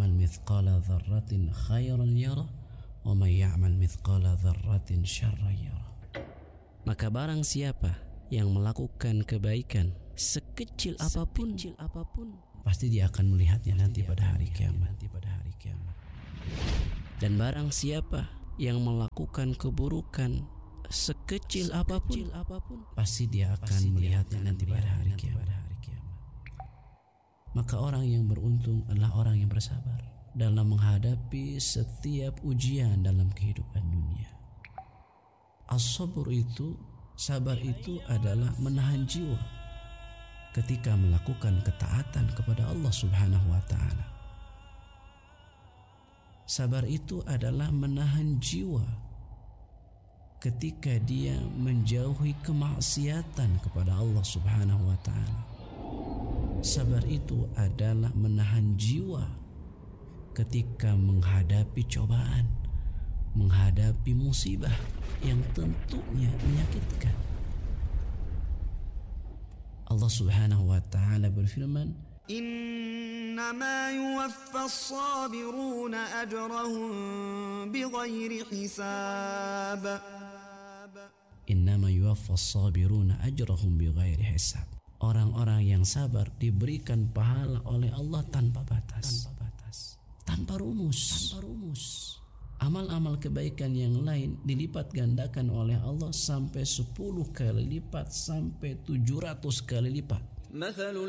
ya'mal mithqala dzarratin khairan yarah wa may ya'mal mithqala dzarratin syarran yarah. Maka barang siapa yang melakukan kebaikan sekecil apapun, pasti dia akan melihatnya nanti pada hari kiamat. Dan barang siapa yang melakukan keburukan sekecil apapun, pasti dia akan melihatnya nanti pada hari kiamat. Maka orang yang beruntung adalah orang yang bersabar dalam menghadapi setiap ujian dalam kehidupan dunia. Sabar itu adalah menahan jiwa ketika melakukan ketaatan kepada Allah Subhanahu wa ta'ala. Sabar itu adalah menahan jiwa ketika dia menjauhi kemaksiatan kepada Allah Subhanahu wa ta'ala. Sabar itu adalah menahan jiwa ketika menghadapi cobaan, menghadapi musibah yang tentunya menyakitkan. Allah Subhanahu wa ta'ala berfirman, إنما يوفى الصابرون أجرهم بغير حساب. إنما يوفى الصابرون أجرهم بغير حساب. Orang-orang yang sabar diberikan pahala oleh Allah tanpa batas, tanpa rumus. Amal-amal kebaikan yang lain dilipat gandakan oleh Allah sampai 10 kali lipat, sampai 700 kali lipat. مثل